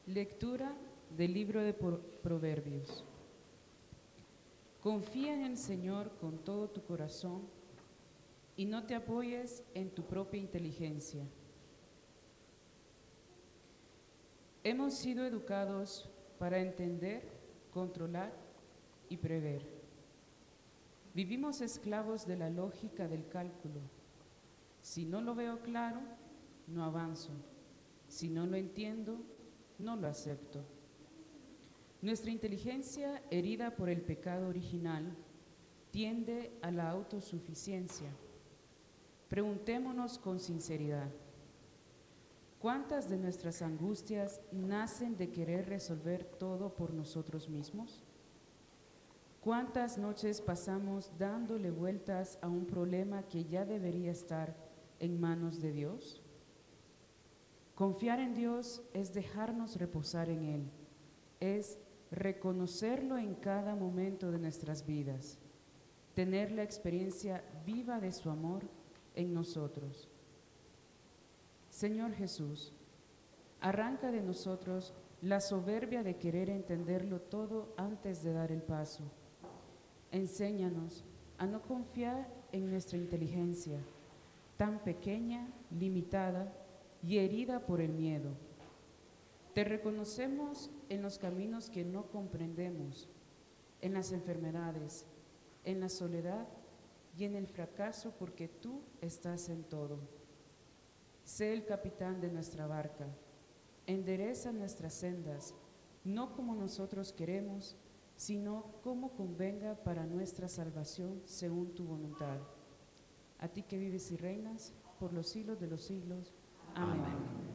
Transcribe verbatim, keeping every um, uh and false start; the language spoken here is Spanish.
Lectura del libro de Proverbios. Confía en el Señor con todo tu corazón y no te apoyes en tu propia inteligencia. Hemos sido educados para entender, controlar y prever. Vivimos esclavos de la lógica del cálculo. Si no lo veo claro, no avanzo. Si no lo entiendo, no lo acepto. Nuestra inteligencia, herida por el pecado original, tiende a la autosuficiencia. Preguntémonos con sinceridad, ¿cuántas de nuestras angustias nacen de querer resolver todo por nosotros mismos? ¿Cuántas noches pasamos dándole vueltas a un problema que ya debería estar en manos de Dios? Confiar en Dios es dejarnos reposar en Él, es reconocerlo en cada momento de nuestras vidas, tener la experiencia viva de su amor en nosotros. Señor Jesús, arranca de nosotros la soberbia de querer entenderlo todo antes de dar el paso. Enséñanos a no confiar en nuestra inteligencia, tan pequeña, limitada y herida por el miedo. Te reconocemos en los caminos que no comprendemos, en las enfermedades, en la soledad y en el fracaso, porque tú estás en todo. Sé el capitán de nuestra barca, endereza nuestras sendas, no como nosotros queremos, sino como convenga para nuestra salvación según tu voluntad. A ti que vives y reinas por los siglos de los siglos. Amén. Amén.